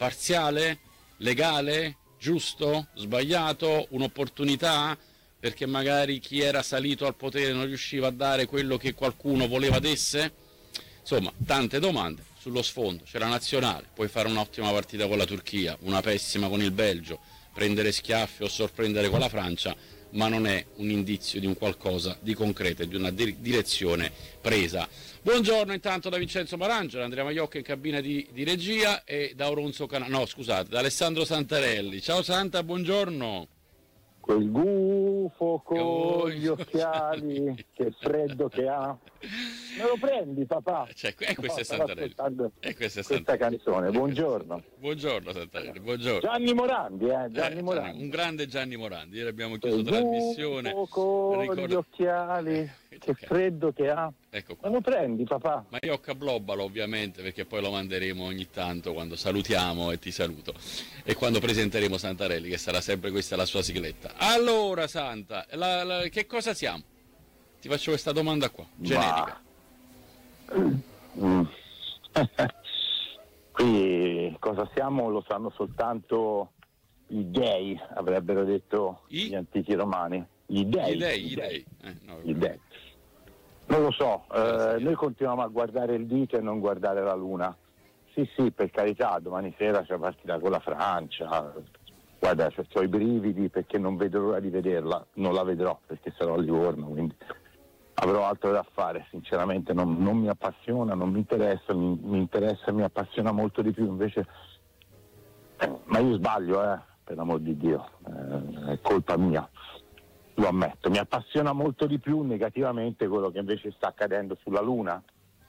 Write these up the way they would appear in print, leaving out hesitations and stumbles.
parziale, legale, giusto, sbagliato, un'opportunità? Perché magari chi era salito al potere non riusciva a dare quello che qualcuno voleva desse? Insomma, tante domande. Sullo sfondo c'è la nazionale, puoi fare un'ottima partita con la Turchia, una pessima con il Belgio, prendere schiaffi o sorprendere con la Francia, ma non è un indizio di un qualcosa di concreto e di una direzione presa. Buongiorno intanto da Vincenzo Marangelo, Andrea Maiocca in cabina di regia e da Oronzo da Alessandro Santarelli. Ciao Santa, buongiorno. Quel gufo con gli occhiali, che freddo che ha. Me lo prendi, papà? Questo è Santarelli. Questa canzone. Buongiorno. Buongiorno Santarelli, buongiorno. Gianni Morandi, Gianni Morandi. Un grande Gianni Morandi. Ieri abbiamo chiuso trasmissione. Con gli occhiali, che freddo che ha. Ecco qua. Me lo prendi, papà? Maiocca Blobbalo, ovviamente, perché poi lo manderemo ogni tanto quando salutiamo, e ti saluto, e quando presenteremo Santarelli, che sarà sempre questa la sua sigletta. Allora Santa, che cosa siamo? Ti faccio questa domanda qua, generica. Qui cosa siamo lo sanno soltanto i dei, avrebbero detto gli antichi romani. Gli dei. Non lo so, noi continuiamo a guardare il dito e non guardare la luna. Sì, per carità, domani sera c'è partita con la Francia. Guarda, ho i brividi perché non vedo l'ora di vederla. Non la vedrò perché sarò a Livorno, quindi avrò altro da fare. Sinceramente non mi appassiona, non mi interessa, mi interessa e mi appassiona molto di più invece. Ma io sbaglio, per l'amor di Dio, è colpa mia. Lo ammetto, mi appassiona molto di più negativamente quello che invece sta accadendo sulla Luna.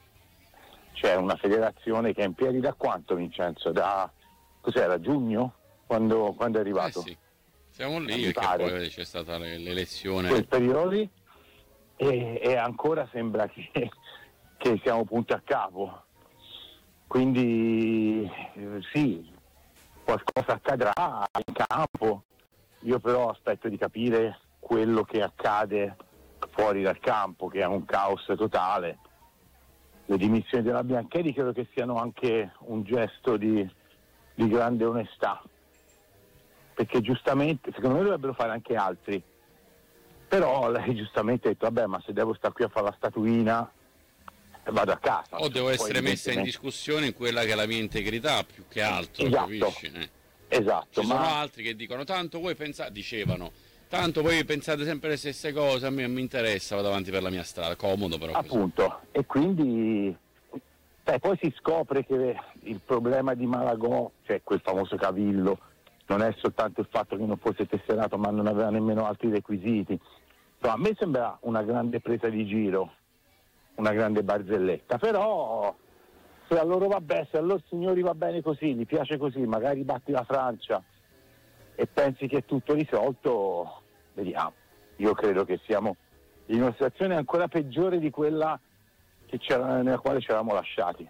C'è una federazione che è in piedi da quanto, Vincenzo? Da cos'era, giugno? Quando è arrivato? Sì, siamo lì perché poi c'è stata l'elezione. Quel periodo lì e ancora sembra che siamo punti a capo. Quindi sì, qualcosa accadrà in campo. Io però aspetto di capire quello che accade fuori dal campo, che è un caos totale. Le dimissioni della Biancheri credo che siano anche un gesto di grande onestà, perché giustamente, secondo me dovrebbero fare anche altri, però lei giustamente ha detto vabbè, ma se devo stare qui a fare la statuina vado a casa. O devo essere messa in discussione in quella che è la mia integrità più che altro, esatto, capisci? Esatto. Ci sono altri che dicono tanto voi tanto voi pensate sempre le stesse cose, a me non mi interessa, vado avanti per la mia strada, comodo però. Appunto, così. E quindi poi si scopre che il problema di Malagò, cioè quel famoso cavillo, non è soltanto il fatto che non fosse tesserato, ma non aveva nemmeno altri requisiti. A me sembra una grande presa di giro, una grande barzelletta, però se a loro se a loro signori va bene così, gli piace così, magari batti la Francia e pensi che è tutto risolto, vediamo. Io credo che siamo in una situazione ancora peggiore di quella nella quale ci eravamo lasciati.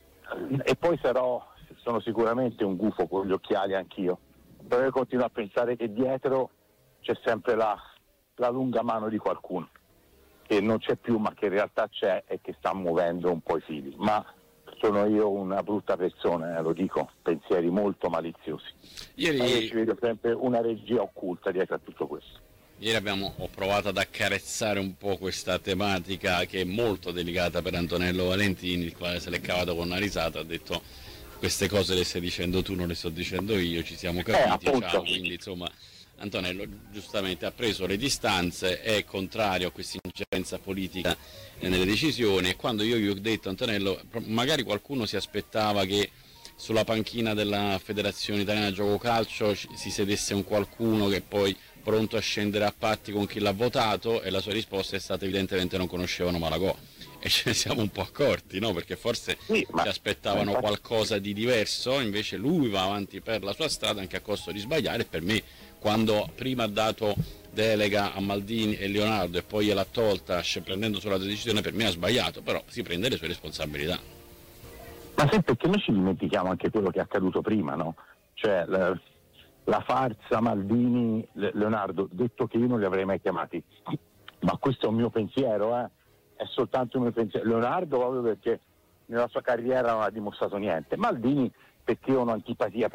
E poi sono sicuramente un gufo con gli occhiali anch'io, però io continuo a pensare che dietro c'è sempre la lunga mano di qualcuno che non c'è più ma che in realtà c'è e che sta muovendo un po' i fili. Ma sono io una brutta persona, lo dico, pensieri molto maliziosi. Io ci vedo sempre una regia occulta dietro a tutto questo. Ieri ho provato ad accarezzare un po' questa tematica che è molto delicata per Antonello Valentini, il quale se l'è cavato con una risata, ha detto queste cose le stai dicendo tu, non le sto dicendo io, ci siamo capiti, ciao. Quindi insomma Antonello giustamente ha preso le distanze, è contrario a questa ingerenza politica nelle decisioni, e quando io gli ho detto Antonello, magari qualcuno si aspettava che sulla panchina della Federazione Italiana Gioco Calcio si sedesse un qualcuno che poi pronto a scendere a patti con chi l'ha votato, e la sua risposta è stata evidentemente non conoscevano Malagò, e ce ne siamo un po' accorti, no? Perché forse ci aspettavano qualcosa di diverso, invece lui va avanti per la sua strada anche a costo di sbagliare. Per me, quando prima ha dato delega a Maldini e Leonardo e poi gliel'ha tolta prendendo sulla decisione, per me ha sbagliato, però si prende le sue responsabilità. Ma sempre perché noi ci dimentichiamo anche quello che è accaduto prima, no? Cioè la farsa Maldini, Leonardo, detto che io non li avrei mai chiamati, ma questo è un mio pensiero, è soltanto un mio pensiero. Leonardo proprio perché nella sua carriera non ha dimostrato niente, Maldini perché io ho un'antipatia